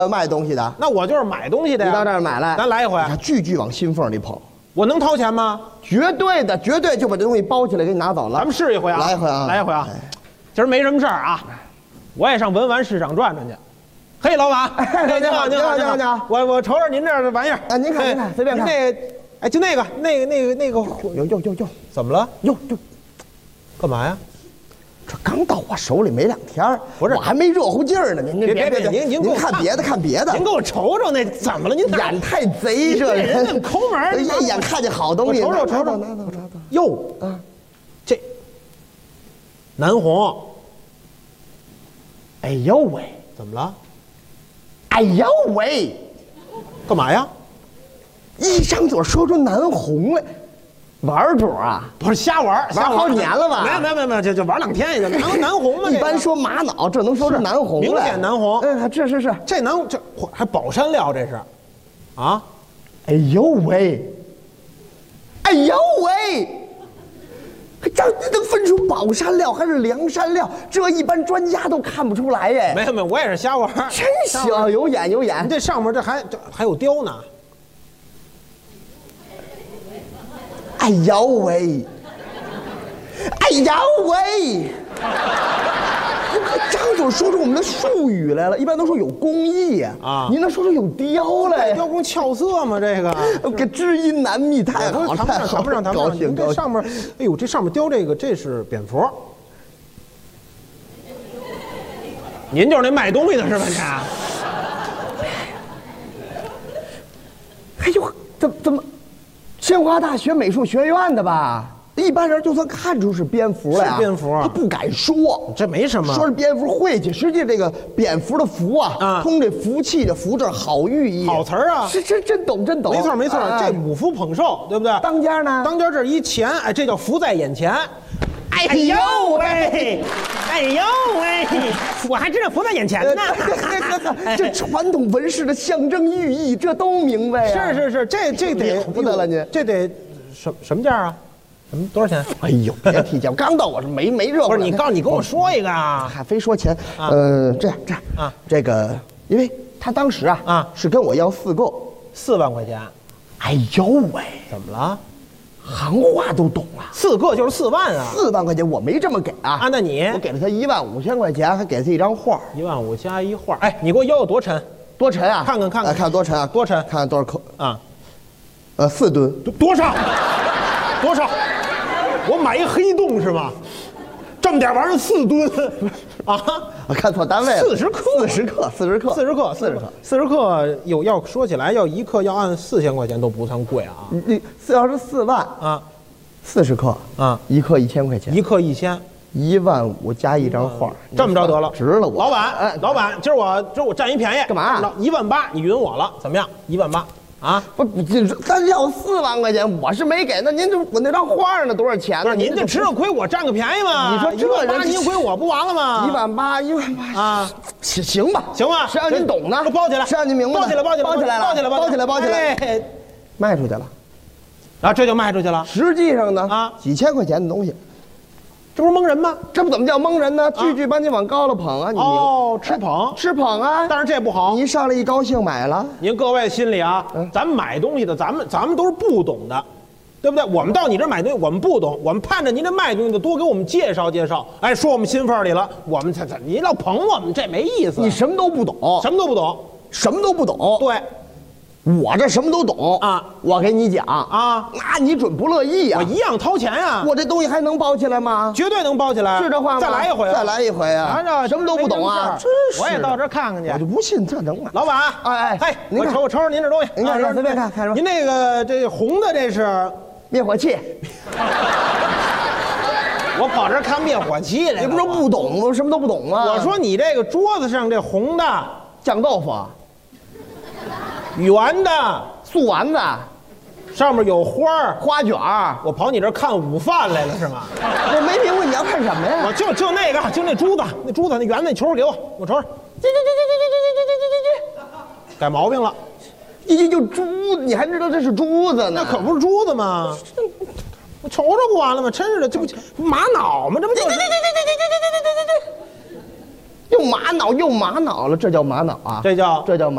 卖东西的， 那我就是买东西的呀。 你到这儿买来， 咱来一回， 他句往心缝里捧， 我能掏钱吗？ 绝对的，绝对就把这东西包起来给你拿走了。 咱们试一回啊， 来一回啊， 来一回啊。今儿没什么事儿啊，我也上文玩市场转转去。嘿，老板， 您好，您好，您好，您好。 我瞅瞅您这儿的玩意儿啊，您看，您看，随便看。 那，哎，就那个， 哟， 怎么了？ 哟， 干嘛呀？ 这刚到我手里没2天， 不是， 我还没热乎劲儿呢。您别，您看别的，看别的。 您给我瞅瞅那怎么了？您眼太贼，这人抠门， 一眼看见好东西， 瞅瞅。 拿走。 哟，啊，这南红。 哎呦喂， 怎么了？ 哎呦喂， 干嘛呀？ 一张嘴说出南红来。玩主啊， 不是瞎玩， 玩好几年了吧？ 没有，就玩2天也就南红嘛。 一般说玛瑙，这能说是南红， 明显南红。 是， 这还宝山料，这是，啊， 哎呦喂，哎呦喂，这能分出宝山料还是梁山料？这一般专家都看不出来耶。 没有，我也是瞎玩。 真行，有眼。 这上面这还有雕呢。 哎呦喂！哎呦喂！张总说出我们的术语来了，一般都说有工艺啊，您能说出有雕来？ 雕工俏色吗？这个知音难觅，太好了， 谈不上， 高兴。 这上面，哎呦，这上面雕这是蝙蝠。您就是那卖东西的是吧？您？ 哎呦，怎么？清华大学美术学院的吧？一般人就算看出是蝙蝠了呀， 是蝙蝠啊， 他不敢说， 这没什么。 说是蝙蝠晦气，实际这个蝙蝠的蝠啊，通这福气的福字好寓意， 好词儿啊， 是真懂。 没错，这五福捧寿，对不对？ 当家呢？ 当家这一钱，哎，这叫福在眼前。 哎呦喂，我还知道福在眼前呢。 这传统纹饰的象征寓意，这都明白呀。 是，这得不得了，您这得什么价啊？多少钱？ 哎呦，别提价，刚到我这没热乎。 不是你跟我说一个啊， 还非说钱？这样啊，这个，因为他当时是跟我要4个 4万块钱。 哎呦喂， 怎么了？ 行话都懂啊 ，4个就是4万啊 ！4万块钱我没这么给啊！ 那你我给了他15000块钱，还给了他一张画 ，15000加一画。哎，你给我要多沉？ 多沉啊！ 看看多沉啊！ 多沉？ 看多少克啊 ？4吨。 多少？我买一黑洞是吗？这么点玩意儿4吨啊！ 我看错单位了。40 克有要说起来要1克要按4000块钱都不算贵啊。 你要是4万啊 ，40克啊，1克1000块钱。 1克1000，15000 加一张画， 这么着得了， 值了我。 老板，今儿我占一便宜， 干嘛 ？18000，你匀我了，怎么样？18000。啊， 不，咱要4万块钱，我是没给。那您就我那张画呢？多少钱呢？ 不是，您就吃了亏，我占个便宜嘛。 你说这人您亏我不完了吗 ？18000啊，行吧， 谁让您懂呢？ 包起来， 谁让您明白？ 包起来， 卖出去了， 啊，这就卖出去了。 实际上呢，几千块钱的东西。 这不是蒙人吗？ 这不怎么叫蒙人呢？句把你往高了捧啊！你吃捧啊！ 但是这不好， 你上来一高兴买了。 您各位心里啊，咱们买东西的，咱们都是不懂的，对不对？我们到你这买东西，我们不懂，我们盼着您这卖东西的多给我们介绍介绍，哎，说我们心缝里了，我们您老捧我们，这没意思。 你什么都不懂， 对。 我这什么都懂啊！我给你讲啊， 那你准不乐意呀！ 我一样掏钱呀！ 我这东西还能包起来吗？ 绝对能包起来， 是这话吗？ 再来一回啊！什么都不懂啊！真是， 我也到这儿看看去。 我就不信这能买。 老板，嘿，我瞅瞅您这东西， 您看随便看什么？ 您那个这红的这是灭火器。 我跑这儿看灭火器来了。 你不是不懂吗？什么都不懂吗？ 我说你这个桌子上这红的酱豆腐， 圆的。 素丸子， 上面有花卷儿。 我跑你这儿看午饭来了是吗？ 我没明白你要看什么呀？ 我就那个，就那珠子，那圆的那球给我瞅瞅。改毛病了， 就珠子，你还知道这是珠子呢？ 那可不是珠子吗？我瞅瞅不完了吗？真是的，这不玛瑙吗？这不就是？ 又玛瑙了，这叫玛瑙啊？ 这叫玛。